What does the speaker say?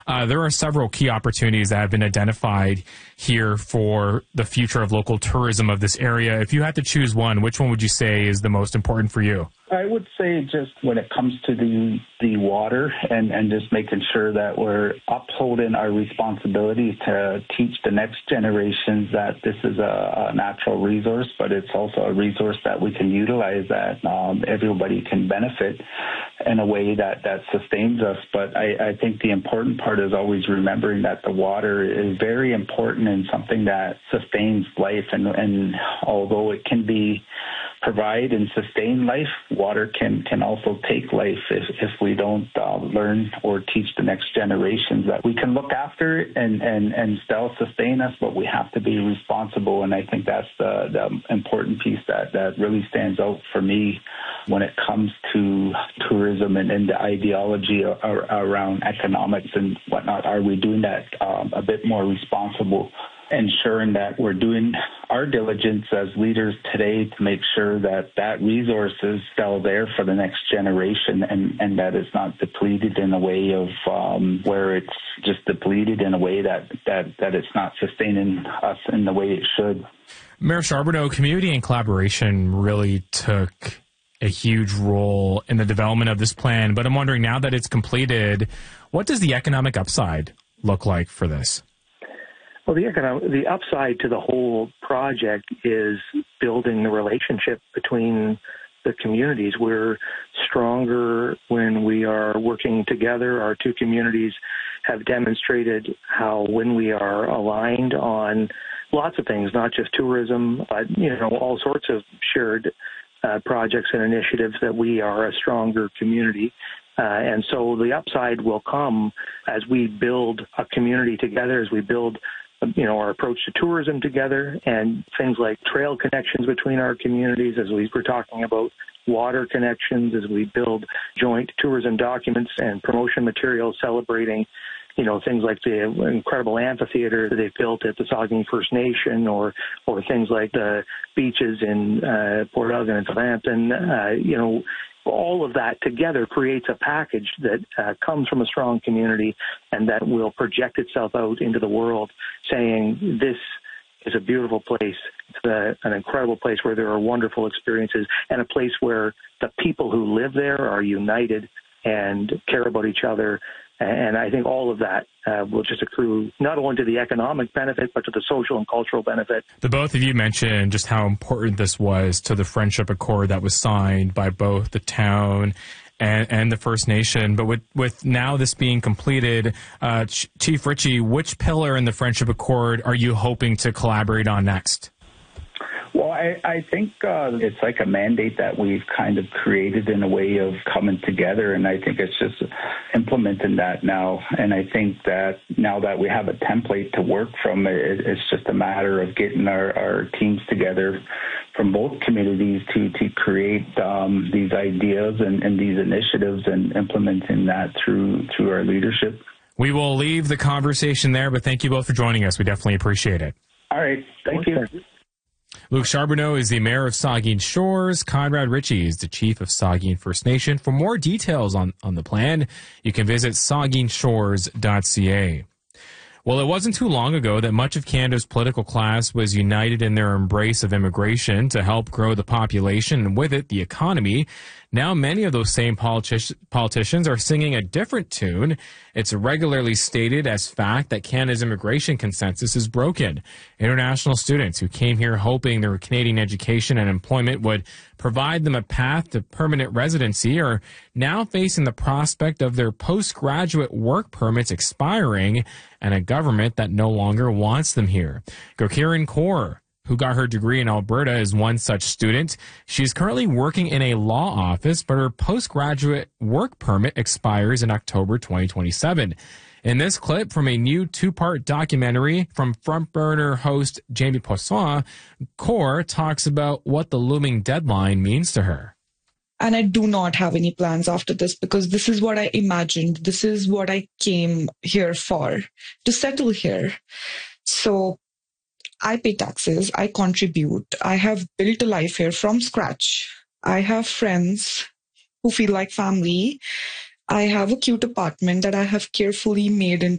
There are several key opportunities that have been identified here for the future of local tourism of this area. If you had to choose one, which one would you say is the most important for you? I would say just when it comes to the water and just making sure that we're upholding our responsibility to teach the next generations that this is a natural resource, but it's also a resource that we can utilize, that everybody can benefit in a way that sustains us. But I think the important part is always remembering that the water is very important and something that sustains life. And although it can provide and sustain life, water can also take life if we don't learn or teach the next generations that we can look after it and still sustain us, but we have to be responsible. And I think that's the important piece that really stands out for me when it comes to tourism and the ideology around economics and whatnot. Are we doing that a bit more responsible? Ensuring that we're doing our diligence as leaders today to make sure that resource is still there for the next generation and that it's not depleted in a way of where it's just depleted in a way that it's not sustaining us in the way it should. Mayor Charbonneau, community and collaboration really took a huge role in the development of this plan, but I'm wondering, now that it's completed, what does the economic upside look like for this? Well, the upside to the whole project is building the relationship between the communities. We're stronger when we are working together. Our two communities have demonstrated how when we are aligned on lots of things, not just tourism, but, all sorts of shared projects and initiatives, that we are a stronger community. And so the upside will come as we build a community together, as we build our approach to tourism together, and things like trail connections between our communities, as we were talking about water connections, as we build joint tourism documents and promotion materials celebrating, things like the incredible amphitheater that they've built at the Saugeen First Nation, or things like the beaches in Port Elgin and Southampton. All of that together creates a package that comes from a strong community and that will project itself out into the world, saying this is a beautiful place. It's an incredible place where there are wonderful experiences, and a place where the people who live there are united and care about each other. And I think all of that will just accrue not only to the economic benefit, but to the social and cultural benefit. The both of you mentioned just how important this was to the Friendship Accord that was signed by both the town and the First Nation. But with now this being completed, Chief Ritchie, which pillar in the Friendship Accord are you hoping to collaborate on next? Well, I think it's like a mandate that we've kind of created in a way of coming together, and I think it's just implementing that now. And I think that now that we have a template to work from, it's just a matter of getting our teams together from both communities to create these ideas and these initiatives and implementing that through our leadership. We will leave the conversation there, but thank you both for joining us. We definitely appreciate it. All right. Thank you. Luc Charbonneau is the mayor of Saugeen Shores. Conrad Ritchie is the chief of Saugeen First Nation. For more details on the plan, you can visit saugeenshores.ca. Well, it wasn't too long ago that much of Canada's political class was united in their embrace of immigration to help grow the population and with it the economy. Now many of those same politicians are singing a different tune. It's regularly stated as fact that Canada's immigration consensus is broken. International students who came here hoping their Canadian education and employment would provide them a path to permanent residency are now facing the prospect of their postgraduate work permits expiring and a government that no longer wants them here. Gurkiran Kaur, who got her degree in Alberta, is one such student. She's currently working in a law office, but her postgraduate work permit expires in October 2027. In this clip from a new two-part documentary from Front Burner host Jamie Poisson, Kaur talks about what the looming deadline means to her. And I do not have any plans after this because this is what I imagined. This is what I came here for, to settle here. So I pay taxes, I contribute, I have built a life here from scratch. I have friends who feel like family. I have a cute apartment that I have carefully made into